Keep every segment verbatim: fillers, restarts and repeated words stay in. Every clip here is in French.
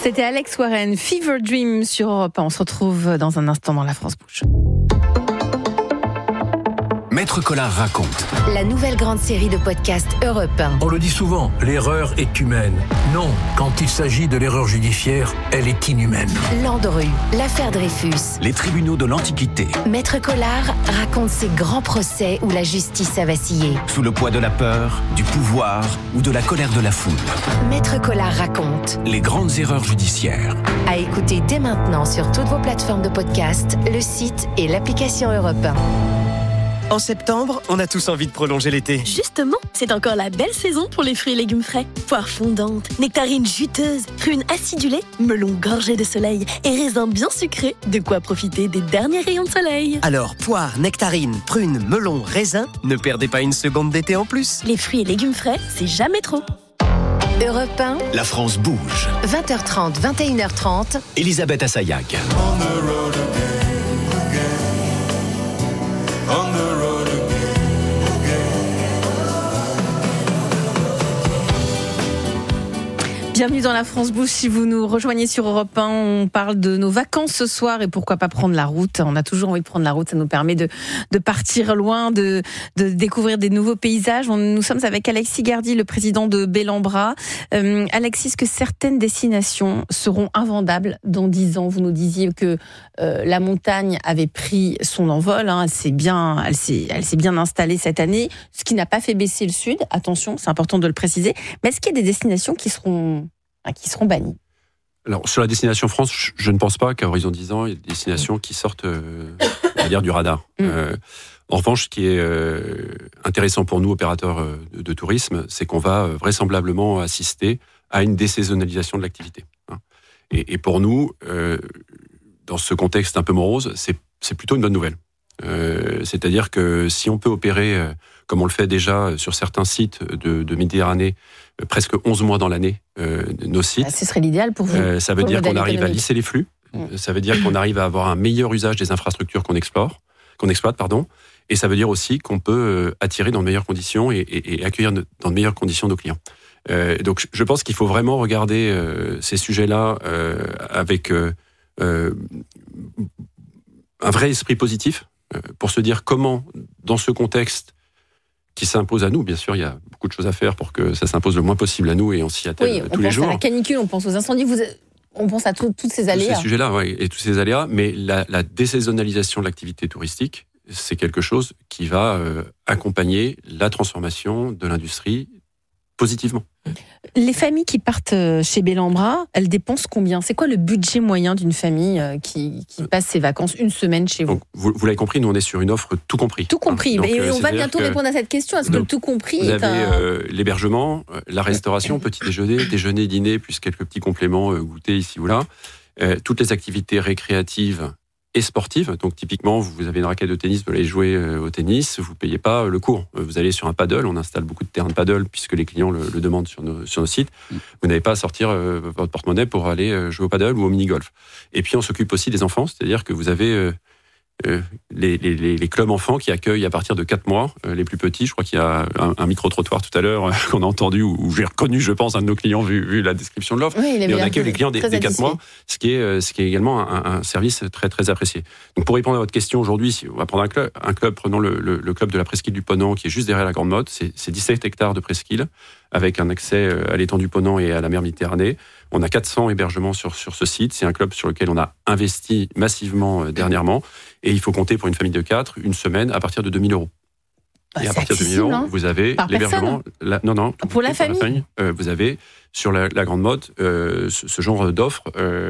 C'était Alex Warren, Fever Dream sur Europe un. On se retrouve dans un instant dans La France Bouge. Maître Collard raconte. La nouvelle grande série de podcasts Europe un. On le dit souvent, l'erreur est humaine. Non, quand il s'agit de l'erreur judiciaire, elle est inhumaine. Landru, l'affaire Dreyfus. Les tribunaux de l'Antiquité. Maître Collard raconte ces grands procès où la justice a vacillé. Sous le poids de la peur, du pouvoir ou de la colère de la foule. Maître Collard raconte. Les grandes erreurs judiciaires. À écouter dès maintenant sur toutes vos plateformes de podcast, le site et l'application Europe un. En septembre, on a tous envie de prolonger l'été. Justement, c'est encore la belle saison pour les fruits et légumes frais. Poires fondantes, nectarines juteuses, prunes acidulées, melons gorgés de soleil et raisins bien sucrés. De quoi profiter des derniers rayons de soleil. Alors, poires, nectarines, prunes, melons, raisins, ne perdez pas une seconde d'été en plus. Les fruits et légumes frais, c'est jamais trop. Europe un, La France bouge. vingt heures trente, vingt et une heures trente. Elisabeth Assayag. Bienvenue dans La France Bouge. Si vous nous rejoignez sur Europe un, on parle de nos vacances ce soir et pourquoi pas prendre la route. On a toujours envie de prendre la route, ça nous permet de, de partir loin, de, de découvrir des nouveaux paysages. On, nous sommes avec Alexis Gardy, le président de Bellambra. Euh, Alexis, est-ce que certaines destinations seront invendables dans dix ans ? Vous nous disiez que euh, la montagne avait pris son envol, hein, elle, s'est bien, elle, s'est, elle s'est bien installée cette année, ce qui n'a pas fait baisser le sud. Attention, c'est important de le préciser. Mais est-ce qu'il y a des destinations qui seront... qui seront bannis? Alors, sur la destination France, je, je ne pense pas qu'à horizon dix ans, il y ait des destinations qui sortent euh, on va dire, du radar. Mm. Euh, en revanche, ce qui est euh, intéressant pour nous, opérateurs euh, de, de tourisme, c'est qu'on va euh, vraisemblablement assister à une désaisonnalisation de l'activité. Hein. Et, et pour nous, euh, dans ce contexte un peu morose, c'est, c'est plutôt une bonne nouvelle. Euh, c'est-à-dire que si on peut opérer, euh, comme on le fait déjà sur certains sites de, de Méditerranée, euh, presque onze mois dans l'année, euh, nos sites. Ah, ce serait l'idéal pour vous. Euh, ça veut dire qu'on arrive à lisser les flux. Mmh. Ça veut dire qu'on arrive à avoir un meilleur usage des infrastructures qu'on explore, qu'on exploite, pardon. Et ça veut dire aussi qu'on peut euh, attirer dans de meilleures conditions et, et, et accueillir de, dans de meilleures conditions nos clients. Euh, donc, je pense qu'il faut vraiment regarder euh, ces sujets-là euh, avec euh, euh, un vrai esprit positif. Pour se dire comment, dans ce contexte qui s'impose à nous, bien sûr, il y a beaucoup de choses à faire pour que ça s'impose le moins possible à nous et on s'y attelle oui, tous les jours. On pense à la canicule, on pense aux incendies, vous, on pense à tout, toutes ces aléas. Tous ces sujets-là, oui, et tous ces aléas, mais la, la désaisonnalisation de l'activité touristique, c'est quelque chose qui va euh, accompagner la transformation de l'industrie positivement. Les familles qui partent chez Bellambra, elles dépensent combien ? C'est quoi le budget moyen d'une famille qui, qui passe ses vacances une semaine chez vous ? Donc, vous, vous l'avez compris, nous on est sur une offre tout compris. Tout compris, hein. Donc, mais euh, on va bientôt que, répondre à cette question. Est-ce que le tout compris vous est avez un... euh, l'hébergement, la restauration, petit déjeuner, déjeuner, dîner, plus quelques petits compléments, euh, goûter ici ou là. Euh, toutes les activités récréatives et sportives. Donc typiquement, vous avez une raquette de tennis, vous allez jouer au tennis, vous ne payez pas le cours. Vous allez sur un paddle, on installe beaucoup de terrains de paddle puisque les clients le, le demandent sur nos, sur nos sites. Vous n'avez pas à sortir euh, votre porte-monnaie pour aller jouer au paddle ou au mini-golf. Et puis on s'occupe aussi des enfants, c'est-à-dire que vous avez euh, euh, les, les, les clubs enfants qui accueillent à partir de quatre mois euh, les plus petits. Je crois qu'il y a un, un micro-trottoir tout à l'heure euh, qu'on a entendu, ou où j'ai reconnu, je pense, un de nos clients vu, vu la description de l'offre. Oui, et on accueille les clients des, des quatre mois, ce qui est, euh, ce qui est également un, un service très, très apprécié. Donc pour répondre à votre question aujourd'hui, si on va prendre un club, un club prenons le, le, le club de la Presqu'île du Ponant qui est juste derrière la Grande Motte, c'est, c'est dix-sept hectares de presqu'île avec un accès à l'étang du Ponant et à la mer Méditerranée. On a quatre cents hébergements sur, sur ce site. C'est un club sur lequel on a investi massivement euh, dernièrement. Et il faut compter pour une famille de quatre, une semaine à partir de deux mille euros. Bah, et à partir de deux mille euros, hein, vous avez par l'hébergement. La, non, non. Pour la famille, famille euh, vous avez sur la, la Grande Motte euh, ce, ce genre d'offres.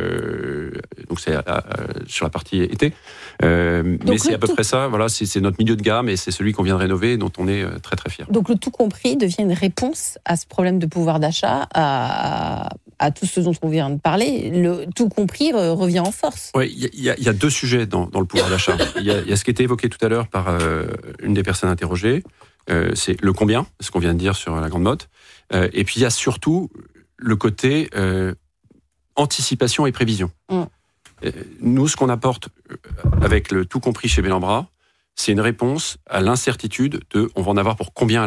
Euh, donc c'est euh, sur la partie été. Euh, mais c'est à peu tout... près ça. Voilà, c'est, c'est notre milieu de gamme et c'est celui qu'on vient de rénover et dont on est très très fiers. Donc le tout compris devient une réponse à ce problème de pouvoir d'achat, à, à tout ce dont on vient de parler. Le tout compris revient en force. Oui, il y, y, y a deux sujets dans, dans le pouvoir d'achat. Il y, y a ce qui a été évoqué tout à l'heure par euh, une des personnes interrogées. Euh, c'est le combien, ce qu'on vient de dire sur la Grande Motte. Euh, et puis il y a surtout le côté euh, anticipation et prévision. Mm. Euh, nous, ce qu'on apporte avec le tout compris chez Bellambra, c'est une réponse à l'incertitude de on va en avoir pour combien à la fin.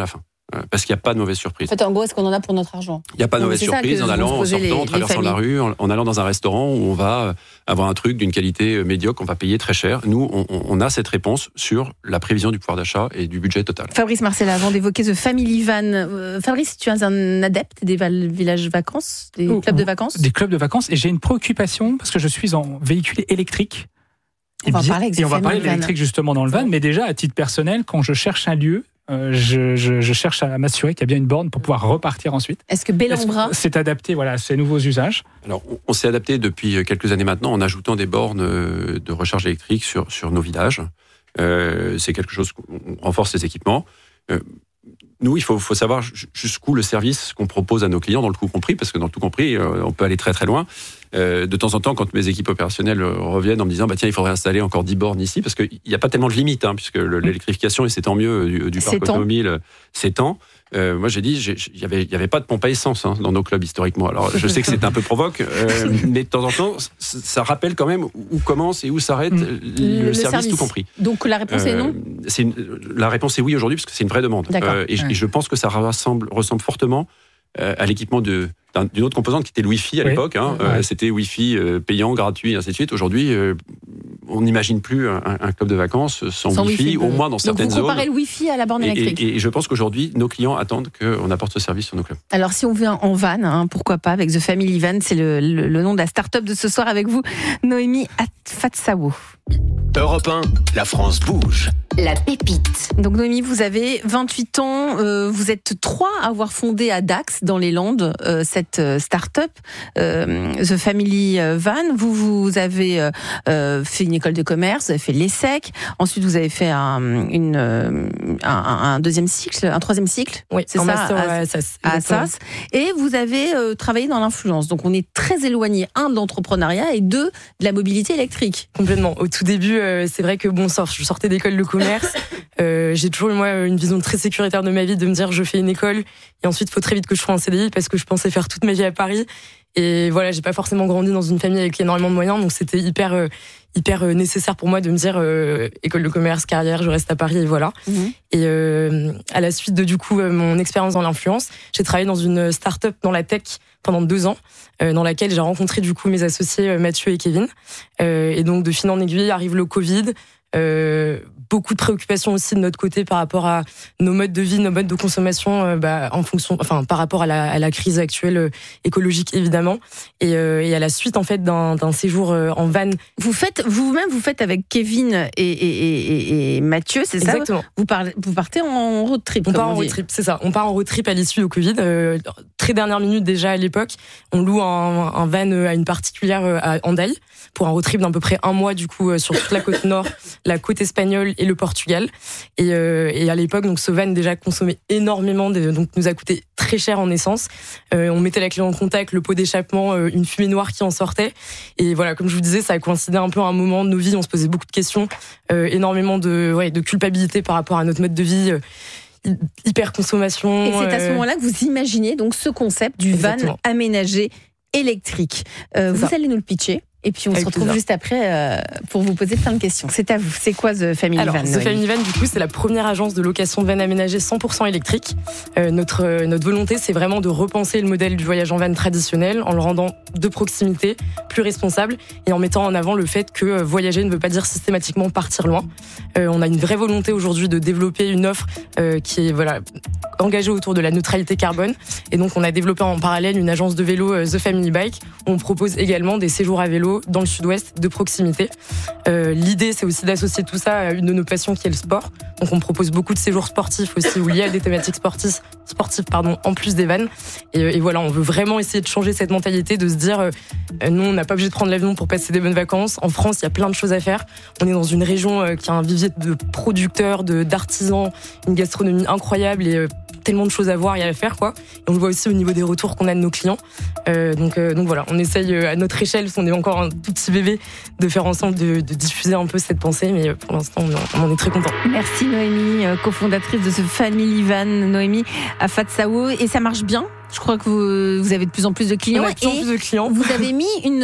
euh, parce qu'il n'y a pas de mauvaise surprise. En fait, en gros, est-ce qu'on en a pour notre argent ? Il n'y a pas de mauvaise surprise en allant, en sortant, les, en traversant la rue, en, en allant dans un restaurant où on va avoir un truc d'une qualité médiocre, on va payer très cher. Nous, on, on a cette réponse sur la prévision du pouvoir d'achat et du budget total. Fabrice Marcella, avant d'évoquer The Family Van, euh, Fabrice, tu es un adepte des val- villages vacances, des oh, clubs de vacances ? Des clubs de vacances, et j'ai une préoccupation parce que je suis en véhicule électrique. On va bien, parler avec et on va Family parler de l'électrique justement dans le van, mais déjà à titre personnel, quand je cherche un lieu, euh, je, je, je cherche à m'assurer qu'il y a bien une borne pour pouvoir repartir ensuite. Est-ce que Bellambra Est-ce que c'est adapté voilà, à ces nouveaux usages ? Alors, on, on s'est adapté depuis quelques années maintenant en ajoutant des bornes de recharge électrique sur, sur nos villages. Euh, c'est quelque chose qu'on renforce les équipements. Euh, Nous, il faut, faut savoir jusqu'où le service qu'on propose à nos clients, dans le tout compris, parce que dans le tout compris, euh, on peut aller très très loin. Euh, de temps en temps, quand mes équipes opérationnelles reviennent en me disant bah, « tiens, il faudrait installer encore dix bornes ici », parce qu'il n'y a pas tellement de limites, hein, puisque le, l'électrification, et c'est tant mieux, du, du parc automobile, s'étend. Euh, moi, j'ai dit, il n'y avait, y avait pas de pompe à essence hein, dans nos clubs historiquement. Alors, je sais que c'est un peu provoque, euh, mais de temps en temps, ça rappelle quand même où commence et où s'arrête mmh. le, le service, service tout compris. Donc, la réponse euh, est non c'est une, La réponse est oui aujourd'hui, parce que c'est une vraie demande. Euh, et, ouais. et je pense que ça ressemble, ressemble fortement euh, à l'équipement de, d'une autre composante qui était le Wi-Fi à oui. l'époque. Hein. Ouais. Euh, c'était Wi-Fi euh, payant, gratuit, et ainsi de suite. Aujourd'hui, euh, on n'imagine plus un, un club de vacances sans, sans Wi-Fi, Wi-Fi au moins dans Donc certaines zones. Donc vous comparez le Wi-Fi à la borne électrique. Et, et, et je pense qu'aujourd'hui, nos clients attendent qu'on apporte ce service sur nos clubs. Alors si on vient en van, hein, pourquoi pas, avec The Family Van, c'est le, le, le nom de la start-up de ce soir avec vous, Noémie Fatsawo. Europe un, la France bouge. La pépite. Donc Noémie, vous avez vingt-huit ans, euh, vous êtes trois à avoir fondé à Dax, dans les Landes, euh, cette euh, start-up, euh, The Family Van. Vous, vous avez euh, euh, fait une école de commerce, vous avez fait l'E S S E C, ensuite vous avez fait un, une, euh, un, un deuxième cycle, un troisième cycle, oui, c'est ça, master à, à Assas. À Assas. Et vous avez euh, travaillé dans l'influence. Donc on est très éloigné, un, de l'entrepreneuriat et deux, de la mobilité électrique. Complètement. Au tout début, euh, c'est vrai que bon, je sortais d'école de commerce. Euh, j'ai toujours eu moi une vision très sécuritaire de ma vie, de me dire je fais une école et ensuite il faut très vite que je trouve un C D I parce que je pensais faire toute ma vie à Paris. Et voilà, j'ai pas forcément grandi dans une famille avec énormément de moyens, donc c'était hyper euh, hyper euh, nécessaire pour moi de me dire euh, école de commerce, carrière, je reste à Paris et voilà. Mmh. Et euh, à la suite de du coup euh, mon expérience dans l'influence, j'ai travaillé dans une start-up dans la tech pendant deux ans, euh, dans laquelle j'ai rencontré du coup mes associés euh, Mathieu et Kevin. Euh, et donc de fil en aiguille arrive le Covid. Euh, beaucoup de préoccupations aussi de notre côté par rapport à nos modes de vie, nos modes de consommation, euh, bah, en fonction, enfin par rapport à la, à la crise actuelle euh, écologique évidemment, et, euh, et à la suite en fait d'un, d'un séjour euh, en van. Vous faites vous-même, vous faites avec Kevin et, et, et, et Mathieu, c'est ça ? Exactement. Vous parlez, vous partez en road trip. On part on en road trip, c'est ça. On part en road trip à l'issue du Covid. Euh, très dernière minute déjà à l'époque, on loue un, un van à une particulière à Hendaye pour un road trip d'à peu près un mois du coup sur toute la côte nord, la côte espagnole et le Portugal. Et, euh, et à l'époque, donc ce van déjà consommait énormément, de, donc nous a coûté très cher en essence. Euh, on mettait la clé en contact, le pot d'échappement, euh, une fumée noire qui en sortait. Et voilà, comme je vous disais, ça a coïncidé un peu à un moment de nos vies. On se posait beaucoup de questions, euh, énormément de, ouais, de culpabilité par rapport à notre mode de vie. Euh, hyper consommation. Et c'est à ce moment-là que vous imaginez donc ce concept du Exactement. Van aménagé électrique. Euh, vous ça. allez nous le pitcher. Et puis on Avec se retrouve plaisir. juste après euh, pour vous poser plein de questions. C'est à vous. C'est quoi The Family Alors, Van ? The Family Van, du coup, c'est la première agence de location de van aménagée cent pour cent électrique. Euh, notre euh, notre volonté, c'est vraiment de repenser le modèle du voyage en van traditionnel en le rendant de proximité, plus responsable et en mettant en avant le fait que euh, voyager ne veut pas dire systématiquement partir loin. Euh, on a une vraie volonté aujourd'hui de développer une offre euh, qui est voilà engagée autour de la neutralité carbone. Et donc, on a développé en parallèle une agence de vélo, euh, The Family Bike, où on propose également des séjours à vélo dans le sud-ouest de proximité. Euh, l'idée, c'est aussi d'associer tout ça à une de nos passions qui est le sport. Donc, on propose beaucoup de séjours sportifs aussi ou liés à des thématiques sportives, sportives pardon, en plus des vannes. Et, et voilà, on veut vraiment essayer de changer cette mentalité, de se dire, euh, nous, on n'a pas obligé de prendre l'avion pour passer des bonnes vacances. En France, il y a plein de choses à faire. On est dans une région euh, qui a un vivier de producteurs, de d'artisans, une gastronomie incroyable et euh, tellement de choses à voir et à faire, quoi. Et on le voit aussi au niveau des retours qu'on a de nos clients. Euh, donc, euh, donc voilà, on essaye euh, à notre échelle, parce qu'on est encore un tout petit bébé, de faire ensemble, de, de diffuser un peu cette pensée, mais pour l'instant, on, on en est très contents. Merci Noémie, cofondatrice de ce Family Van, Noémie Fatsawo. Et ça marche bien ? Je crois que vous, vous avez de plus en plus de clients. On a de plus en et plus de clients. Vous avez mis une,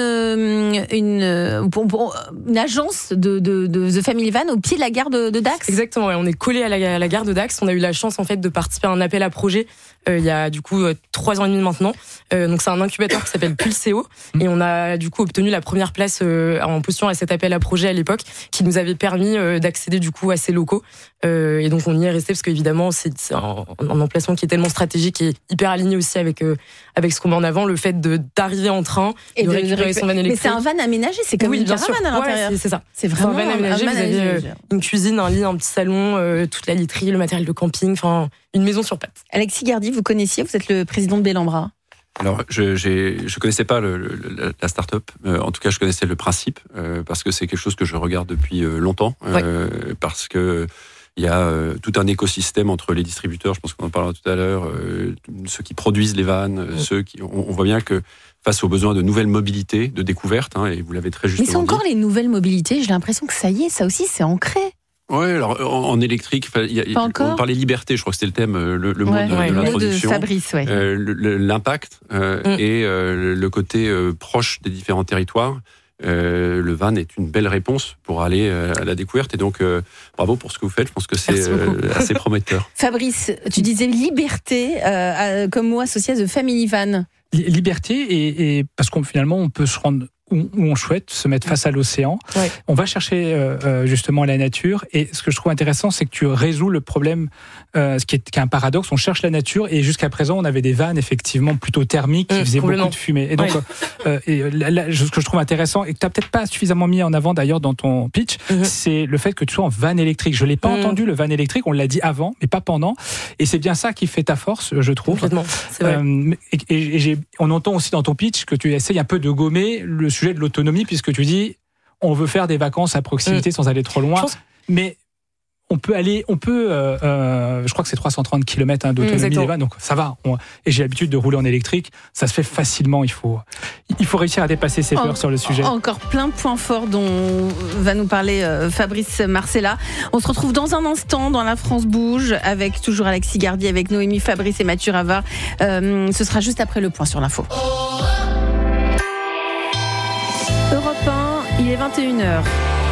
une, une agence de, de, de The Family Van au pied de la gare de, de Dax. Exactement, ouais, on est collé à la, à la gare de Dax. On a eu la chance en fait de participer à un appel à projet euh, il y a du coup euh, trois ans et demi maintenant. Euh, donc c'est un incubateur qui s'appelle Pulseo et on a du coup obtenu la première place euh, en postulant à cet appel à projet à l'époque, qui nous avait permis euh, d'accéder du coup à ces locaux. Euh, et donc on y est resté parce qu'évidemment c'est, c'est un, un emplacement qui est tellement stratégique et hyper aligné aussi avec euh, avec ce qu'on met en avant, le fait de d'arriver en train et de, de récupérer récupérer son van électrique. Mais c'est un van aménagé, c'est comme oui, une bien caravane sûr. à l'intérieur. Ouais, c'est, c'est ça. C'est vraiment c'est un van aménagé. un van Vous avez aménagé. euh, une cuisine, un lit, un petit salon, euh, toute la literie, le matériel de camping, enfin une maison sur pattes. Alexis Gardy, vous connaissiez, vous êtes le président de Bellambra. Alors, je j'ai, je connaissais pas le, le, la start-up. Euh, en tout cas, je connaissais le principe euh, parce que c'est quelque chose que je regarde depuis euh, longtemps. Euh, ouais. Parce que il y a euh, tout un écosystème entre les distributeurs. Je pense qu'on en parlera tout à l'heure. Euh, ceux qui produisent les vannes, ouais. ceux qui. On, on voit bien que face aux besoins de nouvelles mobilités, de découvertes, hein, et vous l'avez très justement dit. Mais c'est encore dit. Les nouvelles mobilités. J'ai l'impression que ça y est, ça aussi, c'est ancré. Ouais, alors en, en électrique, y a, Pas encore. On parlait liberté, je crois que c'était le thème, le, le mot ouais, de, ouais, de le l'introduction. Mot de Fabrice, ouais. euh, le, l'impact euh, mm. et euh, le côté euh, proche des différents territoires. Euh, le van est une belle réponse pour aller euh, à la découverte et donc euh, bravo pour ce que vous faites. Je pense que c'est euh, assez prometteur. Fabrice, tu disais liberté euh, comme mot associé à The Family Van. Liberté et, et parce qu'on finalement on peut se rendre où on souhaite se mettre face à l'océan. Ouais. On va chercher euh, justement la nature et ce que je trouve intéressant, c'est que tu résous le problème, euh, ce qui est, qui est un paradoxe. On cherche la nature et jusqu'à présent, on avait des vannes effectivement plutôt thermiques qui mmh, faisaient beaucoup de fumée. Et donc, ouais. euh, et là, là, ce que je trouve intéressant et que tu n'as peut-être pas suffisamment mis en avant d'ailleurs dans ton pitch, mmh. c'est le fait que tu sois en van électrique. Je ne l'ai pas mmh. entendu, le van électrique, on l'a dit avant, mais pas pendant. Et c'est bien ça qui fait ta force, je trouve. Complètement, c'est vrai. Euh, et, et, et j'ai, on entend aussi dans ton pitch que tu essayes un peu de gommer le sujet de l'autonomie, puisque tu dis on veut faire des vacances à proximité mmh. sans aller trop loin, pense... mais on peut aller, on peut, euh, euh, je crois que c'est trois cent trente kilomètres hein, d'autonomie des vannes, donc ça va. On, et j'ai l'habitude de rouler en électrique, ça se fait facilement. Il faut, il faut réussir à dépasser ses peurs en, sur le sujet. Encore plein de points forts dont va nous parler euh, Fabrice Marcella. On se retrouve dans un instant dans La France Bouge avec toujours Alexis Gardy, avec Noémie, Fabrice et Mathieu Ravard. Euh, ce sera juste après le point sur l'info. Europe un, il est vingt et une heures.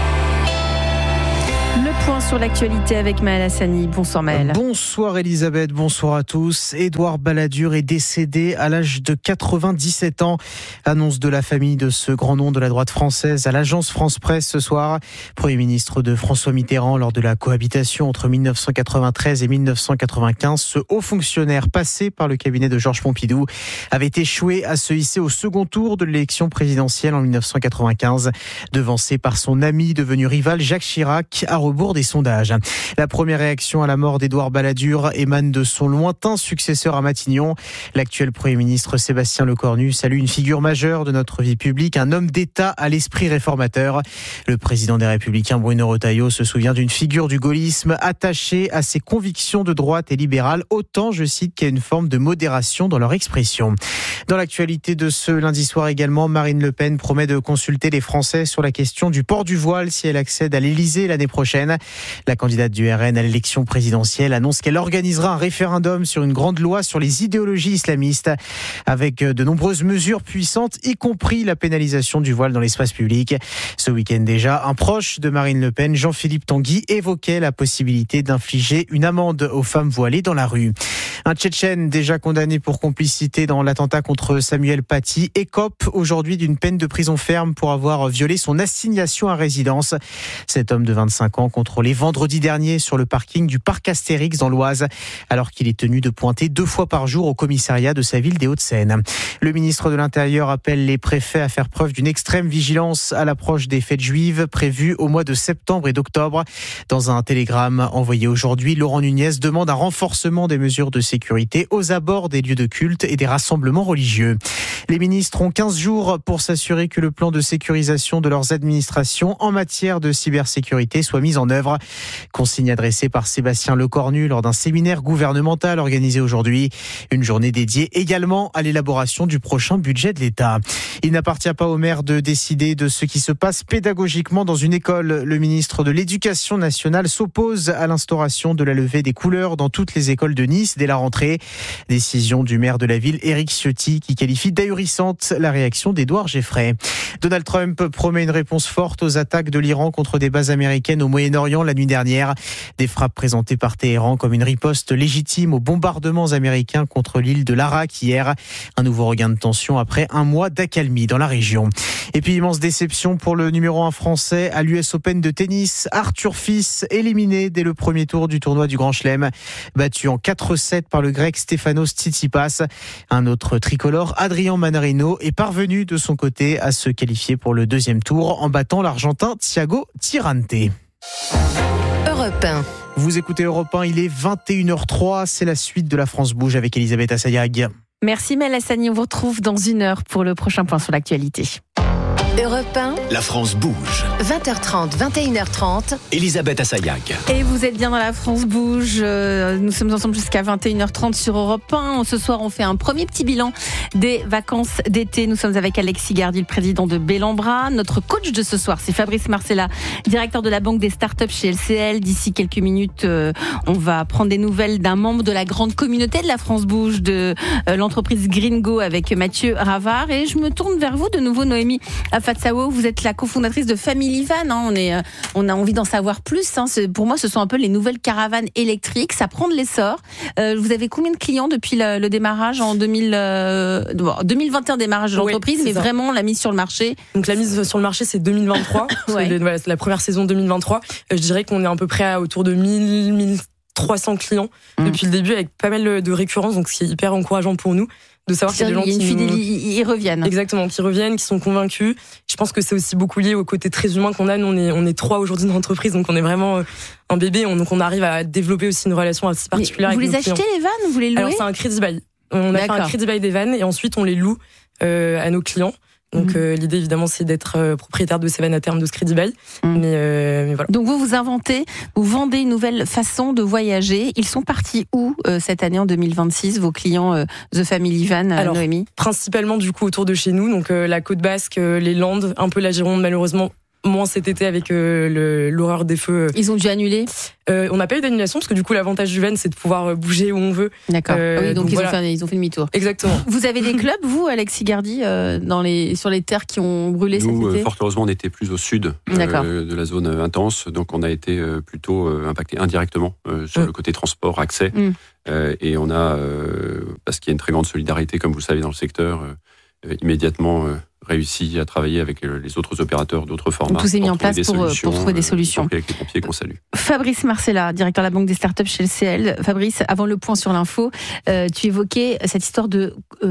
Le point sur l'actualité avec Maël Hassani. Bonsoir Maël. Bonsoir Elisabeth, bonsoir à tous. Édouard Balladur est décédé à l'âge de quatre-vingt-dix-sept ans. Annonce de la famille de ce grand nom de la droite française à l'agence France Presse ce soir. Premier ministre de François Mitterrand lors de la cohabitation entre dix-neuf cent quatre-vingt-treize et dix-neuf cent quatre-vingt-quinze. Ce haut fonctionnaire passé par le cabinet de Georges Pompidou avait échoué à se hisser au second tour de l'élection présidentielle en dix-neuf cent quatre-vingt-quinze, devancé par son ami devenu rival Jacques Chirac à rebours des sondages. La première réaction à la mort d'Édouard Balladur émane de son lointain successeur à Matignon. L'actuel Premier ministre Sébastien Lecornu salue une figure majeure de notre vie publique, un homme d'État à l'esprit réformateur. Le président des Républicains Bruno Retailleau se souvient d'une figure du gaullisme attachée à ses convictions de droite et libérales, autant, je cite, qu'il y a une forme de modération dans leur expression. Dans l'actualité de ce lundi soir également, Marine Le Pen promet de consulter les Français sur la question du port du voile si elle accède à l'Élysée l'année prochaine. La candidate du R N à l'élection présidentielle annonce qu'elle organisera un référendum sur une grande loi sur les idéologies islamistes, avec de nombreuses mesures puissantes, y compris la pénalisation du voile dans l'espace public. Ce week-end déjà, un proche de Marine Le Pen, Jean-Philippe Tanguy, évoquait la possibilité d'infliger une amende aux femmes voilées dans la rue. Un Tchétchène déjà condamné pour complicité dans l'attentat contre Samuel Paty écope aujourd'hui d'une peine de prison ferme pour avoir violé son assignation à résidence. Cet homme de vingt-cinq ans contrôlé vendredi dernier sur le parking du parc Astérix dans l'Oise, alors qu'il est tenu de pointer deux fois par jour au commissariat de sa ville des Hauts-de-Seine. Le ministre de l'Intérieur appelle les préfets à faire preuve d'une extrême vigilance à l'approche des fêtes juives prévues au mois de septembre et d'octobre. Dans un télégramme envoyé aujourd'hui, Laurent Nunez demande un renforcement des mesures de sécurité aux abords des lieux de culte et des rassemblements religieux. Les ministres ont quinze jours pour s'assurer que le plan de sécurisation de leurs administrations en matière de cybersécurité soit mis en œuvre. Consigne adressée par Sébastien Lecornu lors d'un séminaire gouvernemental organisé aujourd'hui. Une journée dédiée également à l'élaboration du prochain budget de l'État. Il n'appartient pas au maire de décider de ce qui se passe pédagogiquement dans une école. Le ministre de l'Éducation nationale s'oppose à l'instauration de la levée des couleurs dans toutes les écoles de Nice dès la rentrée. Décision du maire de la ville, Éric Ciotti, qui qualifie d'ahurissante la réaction d'Édouard Geffray. Donald Trump promet une réponse forte aux attaques de l'Iran contre des bases américaines au Moyen-Orient la nuit dernière. Des frappes présentées par Téhéran comme une riposte légitime aux bombardements américains contre l'île de l'Arak hier. Un nouveau regain de tension après un mois d'accalmie dans la région. Et puis immense déception pour le numéro un français à l'U S Open de tennis. Arthur Fils éliminé dès le premier tour du tournoi du Grand Chelem. Battu en quatre sept par le grec Stefanos Tsitsipas. Un autre tricolore, Adrian Manarino, est parvenu de son côté à se qualifier pour le deuxième tour en battant l'Argentin Thiago Tirante. Europe un. Vous écoutez Europe un, il est vingt et une heures trois, c'est la suite de la France Bouge avec Elisabeth Assayag. Merci Mel Hassani, on vous retrouve dans une heure pour le prochain point sur l'actualité. Europe un, La France bouge. vingt heures trente, vingt et une heures trente. Elisabeth Assayag. Et vous êtes bien dans la France bouge. Nous sommes ensemble jusqu'à vingt et une heures trente sur Europe un. Ce soir, on fait un premier petit bilan des vacances d'été. Nous sommes avec Alexis Gardy, le président de Bellambra. Notre coach de ce soir, c'est Fabrice Marcella, directeur de la Banque des startups chez L C L. D'ici quelques minutes, on va prendre des nouvelles d'un membre de la grande communauté de la France bouge, de l'entreprise Gringo, avec Mathieu Ravard. Et je me tourne vers vous de nouveau, Noémie Afatsawo. Vous êtes la cofondatrice de Family Van. Hein. On, est, on a envie d'en savoir plus. Hein. Pour moi, ce sont un peu les nouvelles caravanes électriques. Ça prend de l'essor. Euh, vous avez combien de clients depuis le, le démarrage en deux mille, euh, deux mille vingt et un, démarrage de l'entreprise, oui, mais ça. Vraiment la mise sur le marché? Donc la mise sur le marché, c'est deux mille vingt-trois. Ouais. C'est, voilà, c'est la première saison deux mille vingt-trois. Euh, je dirais qu'on est à peu près à autour de mille, mille trois cents clients mmh. depuis le début, avec pas mal de récurrences, donc ce qui est hyper encourageant pour nous de savoir qu'il y a des gens qui fidèle, ils reviennent. Exactement, qui reviennent, qui sont convaincus. Je pense que c'est aussi beaucoup lié au côté très humain qu'on a. Nous, on est, on est trois aujourd'hui dans l'entreprise, donc on est vraiment un bébé. On, donc on arrive à développer aussi une relation assez particulière. Mais avec vous les achetez clients. Les vannes, vous les louez? Alors c'est un crédit bail. On a D'accord. fait un crédit bail des vannes et ensuite on les loue euh, à nos clients. Donc mmh. euh, l'idée évidemment c'est d'être euh, propriétaire de ces vannes à terme de ce crédit bail. Mmh. Mais, euh, mais voilà. Donc vous vous inventez, vous vendez une nouvelle façon de voyager. Ils sont partis où euh, cette année en deux mille vingt-six, vos clients euh, The Family Van, euh, Alors, Noémie? Principalement du coup autour de chez nous, donc euh, la Côte Basque, euh, les Landes, un peu la Gironde malheureusement. Moins cet été avec euh, le, l'horreur des feux. Ils ont dû annuler euh, On n'a pas eu d'annulation parce que du coup l'avantage du van c'est de pouvoir bouger où on veut. D'accord. Euh, oui, donc, donc ils, voilà. ont fait, ils ont fait demi-tour. Exactement. Vous avez des clubs, vous, Alexis Gardy, euh, dans les, sur les terres qui ont brûlé Nous, cet été? euh, fort heureusement, on était plus au sud euh, de la zone intense, donc on a été euh, plutôt euh, impacté indirectement euh, sur mmh. le côté transport, accès. Mmh. Euh, et on a, euh, parce qu'il y a une très grande solidarité, comme vous le savez, dans le secteur, euh, immédiatement... Euh, réussi à travailler avec les autres opérateurs d'autres formats. Tout s'est mis en place pour, pour trouver des solutions. Avec les pompiers qu'on salue. Fabrice Marcella, directeur de la Banque des startups chez L C L. Fabrice, avant le point sur l'info, euh, tu évoquais cette histoire de euh,